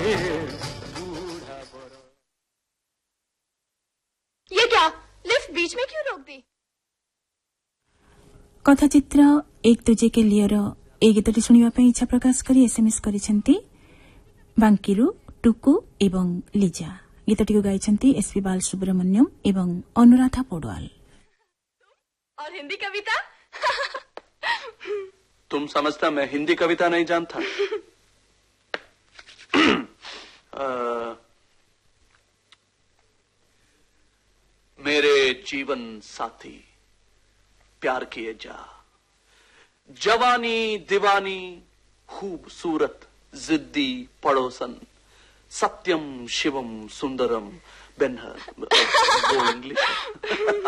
ये क्या, लिफ्ट बीच में क्यों रोक दी? कथाचित्र एक तुझे के लियर ए गीतटी शुणा इच्छा प्रकाश कर एसएमएस करिसेंती बांकीरू टुकु एवं लिजा। गीतटी को गाइछंती एसपी बाल सुब्रमण्यम एवं अनुराधा पौडवाल। और हिंदी कविता? तुम समझता मैं हिंदी कविता नहीं जानता? मेरे जीवन साथी प्यार किए जा, जवानी दीवानी खूबसूरत जिद्दी पड़ोसन, सत्यम शिवम सुंदरम बेनहर। वो इंग्लिश